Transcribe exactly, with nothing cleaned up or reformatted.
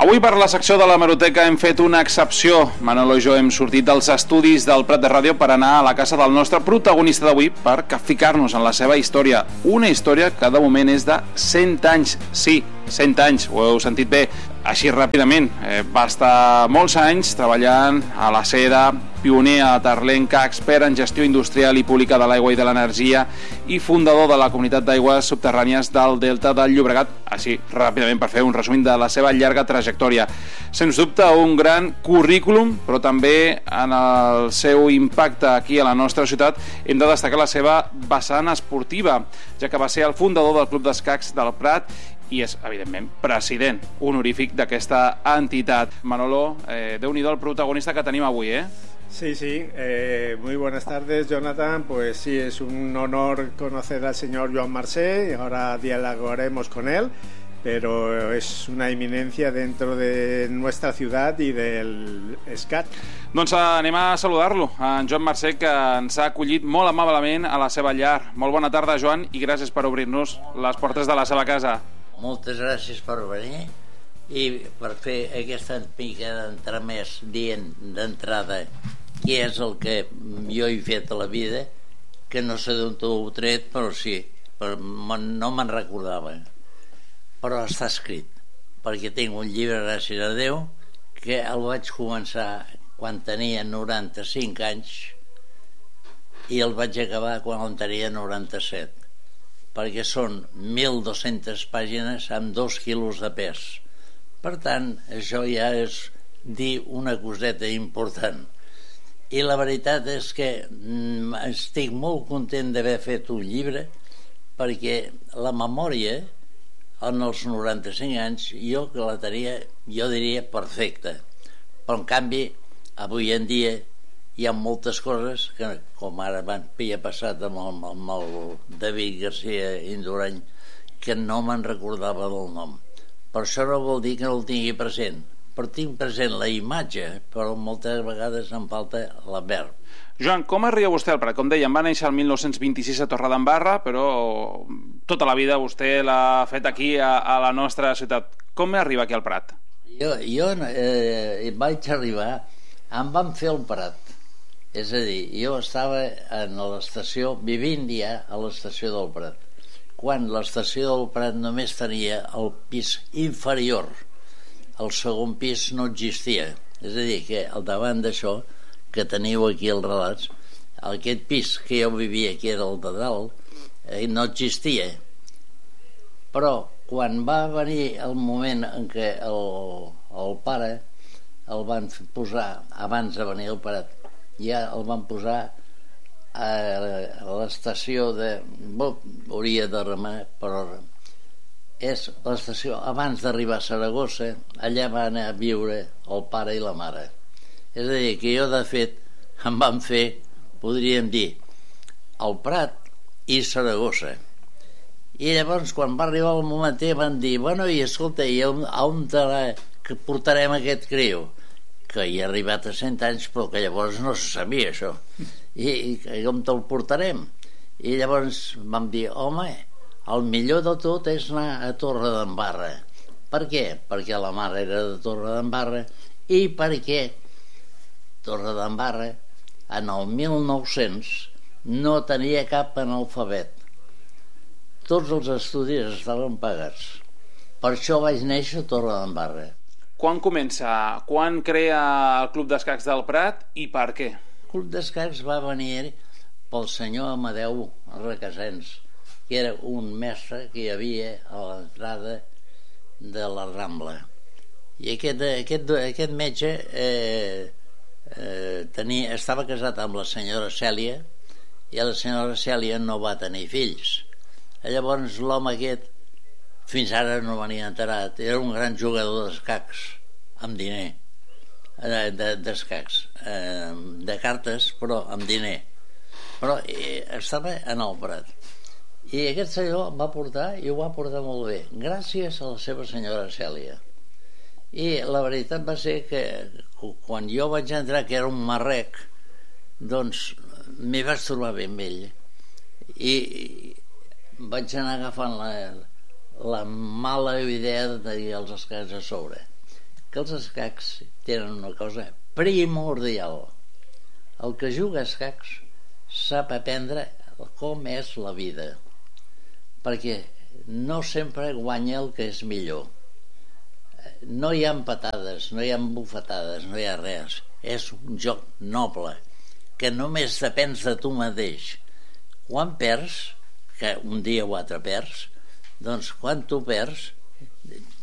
Avui per la secció de l'hemeroteca hem fet una excepció. Manolo i jo hem sortit dels estudis del Prat de Ràdio per anar a la casa del nostre protagonista d'avui per capficar-nos en la seva història. Una història que de moment és de cent anys. Sí, cent anys, ho heu sentit bé. Així ràpidament, eh, va estar molts anys treballant a la seda, pioner a Tarlenca, expert en gestió industrial i pública de l'aigua i de l'energia i fundador de la comunitat d'aigües subterrànies del Delta del Llobregat. Així, ràpidament, per fer un resum de la seva llarga trajectòria. Sens dubte, un gran currículum, però també en el seu impacte aquí a la nostra ciutat hem de destacar la seva vessant esportiva, ja que va ser el fundador del Club d'Escacs del Prat i és, evidentment, president honorífic d'aquesta entitat. Manolo, eh, Déu-n'hi-do el protagonista que tenim avui, eh? Sí, sí. Eh, muy buenas tardes, Jonathan. Pues sí, es un honor conocer al señor Joan Marcé y ahora dialogaremos con él, pero es una eminencia dentro de nuestra ciudad y del escat. Doncs anem a saludar-lo, en Joan Marcé, que ens ha acollit molt amablement a la seva llar. Molt bona tarda, Joan, i gràcies per obrir-nos les portes de la seva casa. Moltes gràcies per venir i per fer aquesta mica d'entremès dient d'entrada què és el que jo he fet a la vida, que no sé d'on t'ho he tret, però sí, però no me'n recordava. Però està escrit, perquè tinc un llibre, gràcies a Déu, que el vaig començar quan tenia noranta-cinc anys i el vaig acabar quan en tenia noranta-set, perquè són mil dues-centes pàgines amb dos quilos de pes. Per tant, això ja és dir una coseta important. I la veritat és que estic molt content d'haver fet un llibre, perquè la memòria en els noranta-cinc anys jo que la tenia, jo diria perfecta, però en canvi avui en dia hi ha moltes coses que, com ara havia passat amb el, amb el David Garcia Indurany, que no me'n recordava del nom. Per això no vol dir que no el tingui present, però tinc present la imatge, però moltes vegades em falta el verb. Joan, com arriba vostè al Prat? Com dèiem, va néixer el mil nou-cents vint-i-sis a Torredembarra, però tota la vida vostè l'ha fet aquí a, a la nostra ciutat. Com arriba aquí al Prat? Jo, jo eh, vaig arribar, em van fer el Prat. És a dir, jo estava en l'estació, vivint ja a l'estació del Prat, quan l'estació del Prat només tenia el pis inferior, el segon pis no existia. És a dir, que al davant d'això que teniu aquí els relats, aquest pis que jo vivia, que era el de dalt, eh, no existia. Però quan va venir el moment en què el, el pare el van posar, abans de venir al Prat, ja el van posar a, a l'estació de... Bo, hauria de remar, però és l'estació abans d'arribar a Saragossa. Allà va anar a viure el pare i la mare. És a dir, que jo de fet em van fer, podríem dir, el Prat i Saragossa. I llavors quan va arribar el moment van dir, bueno, i escolta, i on, on te la, que portarem aquest criu? Que hi ha arribat a cent anys, però que llavors no se sabia això. I, i com te'l portarem? I llavors vam dir, home, el millor de tot és anar a Torredembarra. Per què? Perquè la mare era de Torredembarra i perquè Torredembarra en el mil nou-cents no tenia cap analfabet. Tots els estudis estaven pagats. Per això vaig néixer a Torredembarra. Quan comença? Quan crea el Club d'Escacs del Prat i per què? El Club d'Escacs va venir pel senyor Amadeu Requesens, que era un mestre que hi havia a l'entrada de la Rambla. I aquest, aquest, aquest metge eh, eh, tenia, estava casat amb la senyora Cèlia i la senyora Cèlia no va tenir fills. Llavors l'home aquest fins ara no venia enterat, era un gran jugador d'escacs amb diner, d'escacs de cartes, però amb diner, però estava en el Prat. I aquest senyor va portar i ho va portar molt bé, gràcies a la seva senyora Cèlia. I la veritat va ser que quan jo vaig entrar, que era un marrec, doncs m'hi vaig trobar bé amb ell i vaig anar agafant la la mala idea de tenir els escacs a sobre. que els escacs tenen una cosa primordial. El que juga a escacs sap aprendre com és la vida, perquè no sempre guanya el que és millor. No hi ha patades, no hi ha bufetades, no hi ha res. És un joc noble, que només depens de tu mateix. Quan perds, que un dia o altre perds, doncs quan tu perds